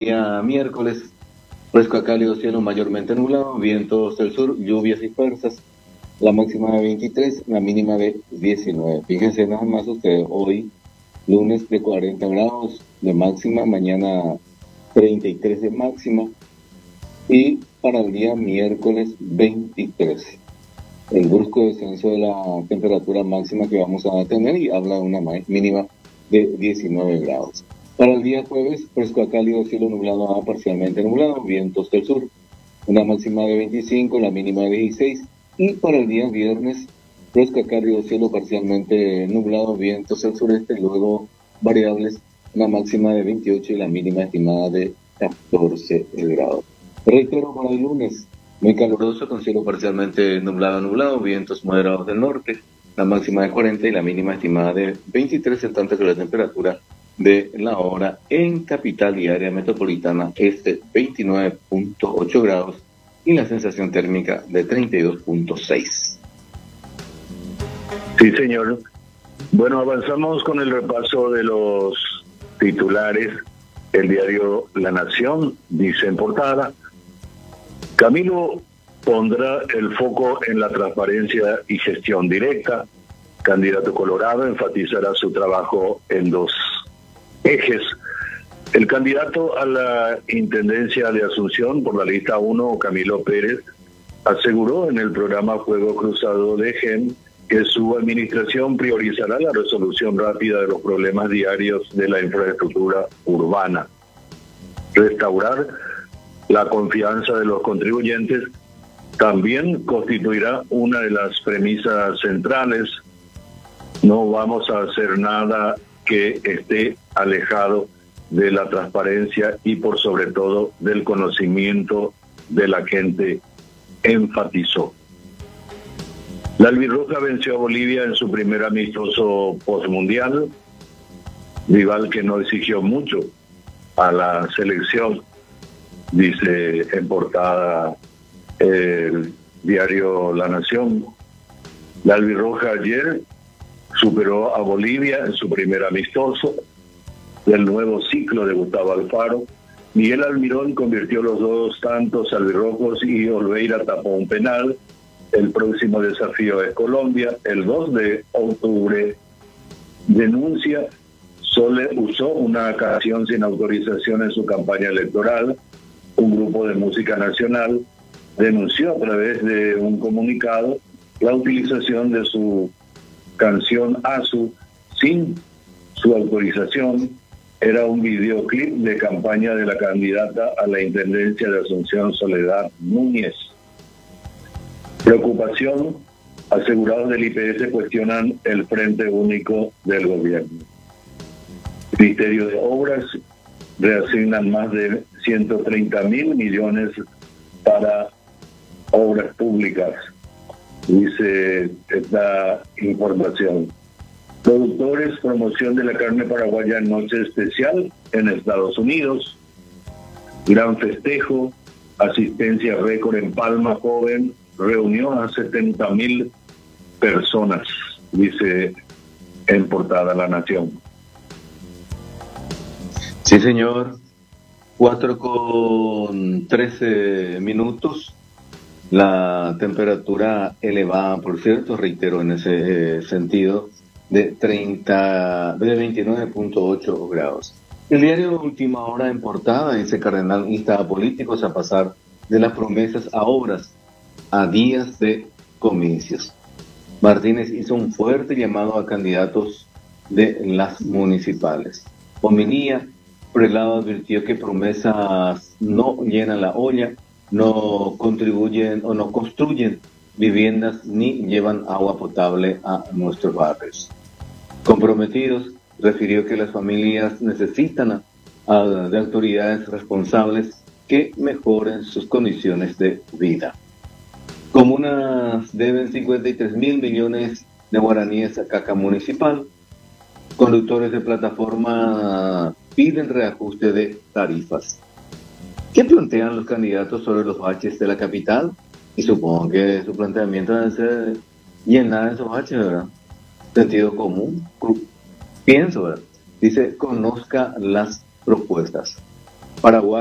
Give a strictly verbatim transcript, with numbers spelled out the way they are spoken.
día miércoles, fresco a cálido, cielo mayormente nublado, vientos del sur, lluvias dispersas, la máxima de veintitrés, la mínima de diecinueve. Fíjense nada más ustedes, hoy lunes de cuarenta grados de máxima, mañana treinta y tres de máxima, y para el día miércoles veintitrés. El brusco descenso de la temperatura máxima que vamos a tener y habla de una mínima de diecinueve grados. Para el día jueves, fresco a cálido, cielo nublado a parcialmente nublado, vientos del sur, una máxima de veinticinco, la mínima de dieciséis. Y para el día viernes, fresco a cálido, cielo parcialmente nublado, vientos del sureste, luego variables, una máxima de veintiocho y la mínima estimada de catorce grados. Reitero, para el lunes, muy caluroso, con cielo parcialmente nublado, nublado, vientos moderados del norte, la máxima de cuarenta y la mínima estimada de veintitrés, en tanto que la temperatura de la hora en capital y área metropolitana es de veintinueve punto ocho grados y la sensación térmica de treinta y dos punto seis. Sí, señor. Bueno, avanzamos con el repaso de los titulares. El diario La Nación dice en portada: Camilo pondrá el foco en la transparencia y gestión directa. Candidato colorado enfatizará su trabajo en dos ejes. El candidato a la Intendencia de Asunción por la lista uno, Camilo Pérez, aseguró en el programa Fuego Cruzado de G E M que su administración priorizará la resolución rápida de los problemas diarios de la infraestructura urbana, restaurar la confianza de los contribuyentes. También constituirá una de las premisas centrales. No vamos a hacer nada que esté alejado de la transparencia y por sobre todo del conocimiento de la gente, enfatizó. La albirroja venció a Bolivia en su primer amistoso postmundial, rival que no exigió mucho a la selección, dice en portada el diario La Nación. La albirroja ayer superó a Bolivia en su primer amistoso del nuevo ciclo de Gustavo Alfaro. Miguel Almirón convirtió los dos tantos albirrojos y Oliveira tapó un penal. El próximo desafío es Colombia, el dos de octubre. Denuncia: Sole usó una canción sin autorización en su campaña electoral. Un grupo de música nacional denunció a través de un comunicado la utilización de su canción Asu sin su autorización. Era un videoclip de campaña de la candidata a la Intendencia de Asunción, Soledad Núñez. Preocupación: asegurados del I P S cuestionan el frente único del gobierno. Ministerio de Obras reasignan más de ciento treinta mil millones para obras públicas, dice esta información. Productores, promoción de la carne paraguaya en noche especial en Estados Unidos. Gran festejo, asistencia récord en Palma. Joven reunió a setenta mil personas, dice en portada La Nación. Sí, señor. Cuatro con trece minutos. La temperatura elevada, por cierto, reitero en ese eh, sentido, de treinta, de veintinueve punto ocho grados. El diario Última Hora en portada dice: Cardenal insta a políticos a pasar de las promesas a obras a días de comicios. Martínez hizo un fuerte llamado a candidatos de las municipales. Homilía: Prelado advirtió que promesas no llenan la olla, no contribuyen o no construyen viviendas ni llevan agua potable a nuestros barrios. Comprometidos, refirió que las familias necesitan a, a, de autoridades responsables que mejoren sus condiciones de vida. Comunas deben cincuenta y tres mil millones de guaraníes a Caja Municipal. Conductores de plataforma piden reajuste de tarifas. ¿Qué plantean los candidatos sobre los baches de la capital? Y supongo que su planteamiento debe ser llenar esos baches, ¿verdad? Sentido común, pienso, ¿verdad? Dice: conozca las propuestas. Paraguay